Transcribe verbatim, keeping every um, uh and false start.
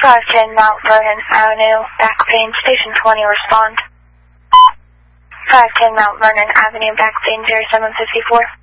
five ten Mount Vernon Avenue, back pain, station twenty, respond. five ten Mount Vernon Avenue, back pain, zero seven five four.